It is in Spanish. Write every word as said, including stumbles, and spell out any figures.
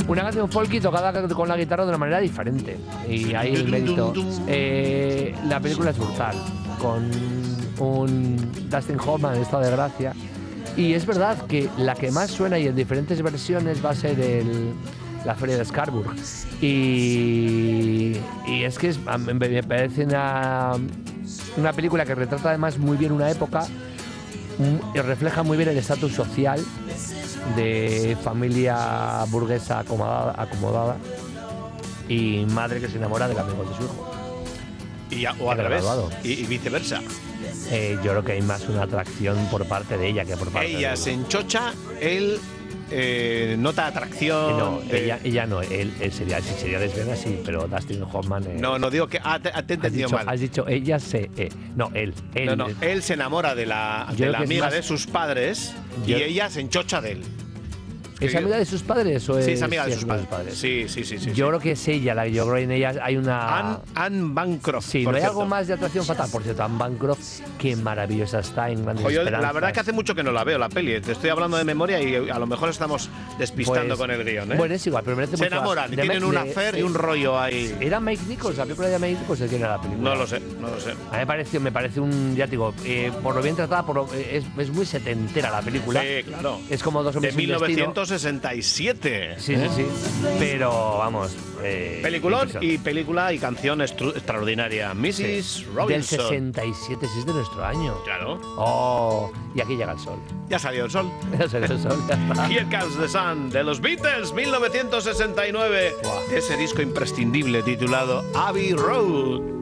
Una canción folky tocada con la guitarra de una manera diferente. Y ahí el mérito. Eh, la película es brutal, con un Dustin Hoffman en estado de gracia. Y es verdad que la que más suena y en diferentes versiones va a ser el, la Feria de Scarborough. Y, y es que es, me parece una, una película que retrata además muy bien una época y refleja muy bien el estatus social de familia burguesa acomodada, acomodada y madre que se enamora del amigo de su hijo. Y ya, o al revés, y, y viceversa. Eh, yo creo que hay más una atracción por parte de ella que por parte ella de él. Se enchocha, él eh, nota atracción. Eh, no, de... ella, ella no, él, él sería, sí, sería lesbiana, sí, pero Dustin Hoffman. Eh, no, no digo que. Ah, te, te he entendido has dicho, mal. Has dicho ella se. Eh, no, él. él no, no, él se enamora de la, de la amiga más, de sus padres yo, y ella se enchocha de él. ¿Es amiga de sus padres o es? Sí, es amiga de sus, sí, padres. sus padres. Sí, sí, sí, sí. Yo sí. creo que es ella, la, yo creo que en ella hay una. Anne, Anne Bancroft. Sí, no hay cierto. algo más de atracción fatal. Por cierto, Anne Bancroft, qué maravillosa está en Grandes Oye, Esperanzas. la verdad es que hace mucho que no la veo, la peli. Te estoy hablando de memoria y a lo mejor estamos despistando pues, con el guión, ¿eh? Bueno, es igual, pero merece Se mucho. Se enamoran y tienen un affair y un rollo ahí. ¿Era Mike Nichols? ¿La película de Mike Nichols? ¿De quién era la película? No lo sé, no lo sé. A mí me parece, me parece un, ya te digo, eh, por lo bien tratada, por lo, es, es muy setentera la película. Sí, claro. Es como Dos hombres de sin destino. mil novecientos sesenta y siete. Sí, sí, sí. Pero, vamos. Eh, Peliculón y película y canción extraordinaria. missus Sí. Robinson. Del sesenta y siete, sí, es de nuestro año. Claro. Oh, y aquí llega el sol. Ya salió el sol. Ya salió el sol, ya está. Here Comes the Sun, de los Beatles, mil novecientos sesenta y nueve. Wow. De ese disco imprescindible titulado Abbey Road.